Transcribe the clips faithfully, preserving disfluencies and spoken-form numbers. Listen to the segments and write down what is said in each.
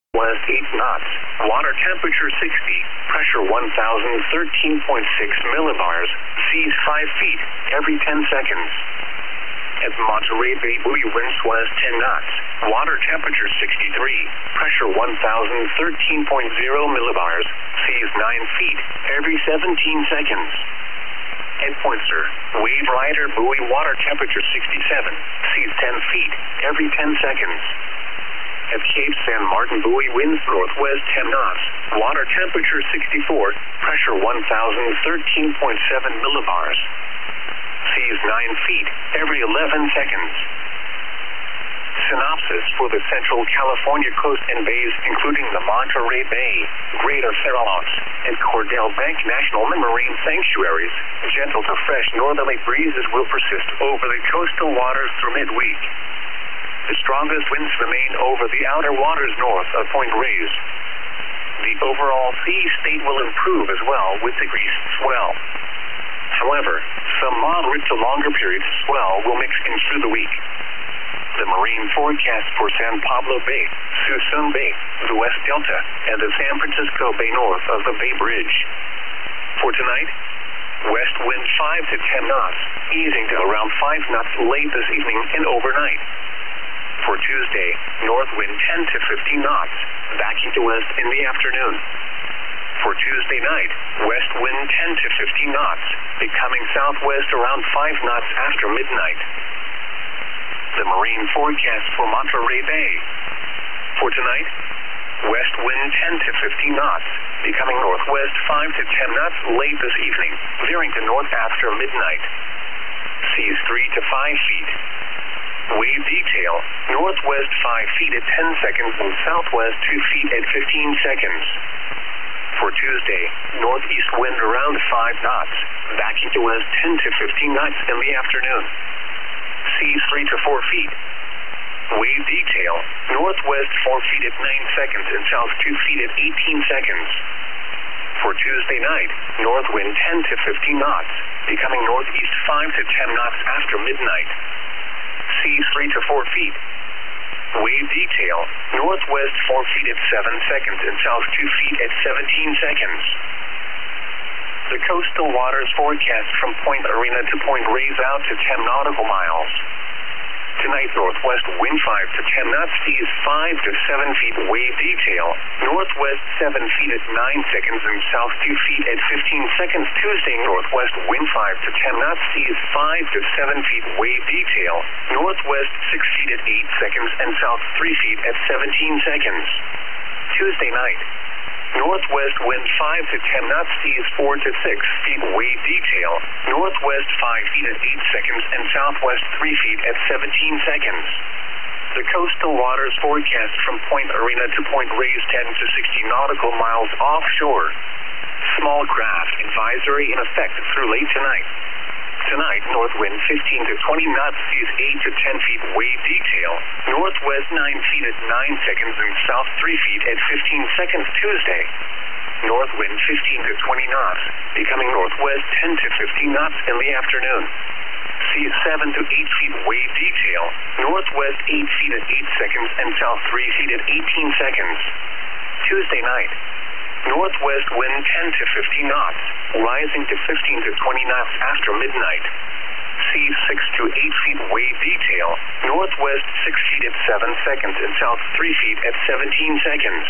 West eight knots. Water temperature sixty. Pressure one thousand thirteen point six millibars. Seas five feet every ten seconds. At Monterey Bay buoy, winds west ten knots. Water temperature sixty-three. Pressure one thousand thirteen point zero millibars. Seas nine feet every seventeen seconds. At Pointer, wave rider buoy, water temperature sixty-seven. Seas ten feet every ten seconds. At Cape San Martin buoy, winds northwest ten knots. Water temperature sixty-four. Pressure one thousand thirteen point seven millibars. Seas nine feet every eleven seconds. Synopsis for the Central California coast and bays, including the Monterey Bay, Greater Farallones, and Cordell Bank National Marine Sanctuaries. Gentle to fresh northerly breezes will persist over the coastal waters through midweek. The strongest winds remain over the outer waters north of Point Reyes. The overall sea state will improve as well with decreased swell. However, some moderate to longer periods of swell will mix in through the week. The marine forecast for San Pablo Bay, Suisun Bay, the West Delta, and the San Francisco Bay north of the Bay Bridge. For tonight, west wind five to ten knots, easing to around five knots late this evening and overnight. For Tuesday, north wind ten to fifteen knots, backing to west in the afternoon. For Tuesday night, west wind ten to fifteen knots, becoming southwest around five knots after midnight. The marine forecast for Monterey Bay. For tonight, west wind ten to fifteen knots, becoming northwest five to ten knots late this evening, veering to north after midnight. Seas three to five feet. Wave detail, northwest five feet at ten seconds and southwest two feet at fifteen seconds. For Tuesday, northeast wind around five knots, backing to west ten to fifteen knots in the afternoon. Seas three to four feet. Wave detail, northwest four feet at nine seconds and south two feet at eighteen seconds. For Tuesday night, north wind ten to fifteen knots, becoming northeast five to ten knots after midnight. Seas three to four feet. Wave detail, northwest four feet at seven seconds and south two feet at seventeen seconds. The coastal waters forecast from Point Arena to Point Reyes out to ten nautical miles. Tonight, northwest wind five to ten knots, seas five to seven feet. Wave detail, northwest seven feet at nine seconds and south two feet at fifteen seconds. Tuesday, northwest wind five to ten knots, seas five to seven feet. Wave detail, northwest six feet at eight seconds and south three feet at seventeen seconds. Tuesday night, northwest wind five to ten knots, seas four to six feet. Wave detail, northwest five feet at eight seconds and southwest three feet at seventeen seconds. The coastal waters forecast from Point Arena to Point Reyes ten to sixty nautical miles offshore. Small craft advisory in effect through late tonight. Tonight, north wind fifteen to twenty knots, seas eight to ten feet. Wave detail, northwest nine feet at nine seconds and south three feet at fifteen seconds. Tuesday, north wind fifteen to twenty knots, becoming northwest ten to fifteen knots in the afternoon. Seas seven to eight feet. Wave detail, northwest eight feet at eight seconds and south three feet at eighteen seconds. Tuesday night, northwest wind ten to fifteen knots, rising to fifteen to twenty knots after midnight. Seas six to eight feet. Wave detail, northwest six feet at seven seconds and south three feet at seventeen seconds.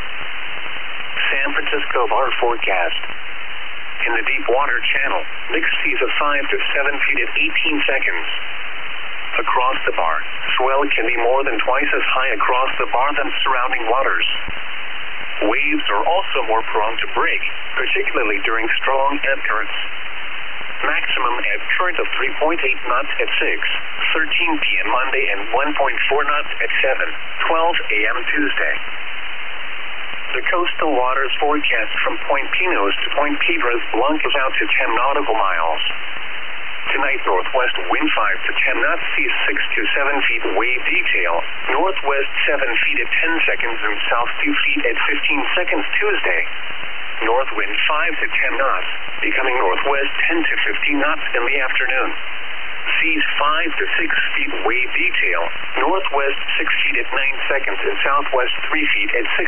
San Francisco bar forecast. In the deep water channel, mixed seas of five to seven feet at eighteen seconds. Across the bar, swell can be more than twice as high across the bar than surrounding waters. Waves are also more prone to break, particularly during strong ebb currents. Maximum ebb current of three point eight knots at six thirteen p m Monday and one point four knots at seven twelve a m Tuesday. The coastal waters forecast from Point Pinos to Point Piedras Blancas out to ten nautical miles. Tonight, northwest wind five to ten knots, seas six to seven feet. Wave detail, northwest seven feet at ten seconds and south two feet at fifteen seconds. Tuesday, north wind five to ten knots, becoming northwest ten to fifteen knots in the afternoon. Seas five to six feet. Wave detail, northwest six feet at nine seconds and southwest three feet at six